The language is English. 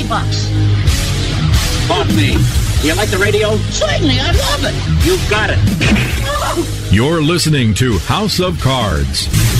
Pardon me. Do you like the radio? Certainly, I love it. You've got it. You're listening to House of Cards.